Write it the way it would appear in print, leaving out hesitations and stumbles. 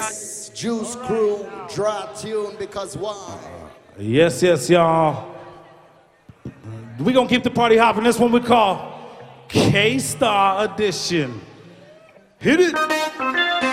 Yes, Juice Crew, draw tune because why? Yes, yes, y'all. We gonna keep the party hopping. This one we call K-Star Edition. Hit it.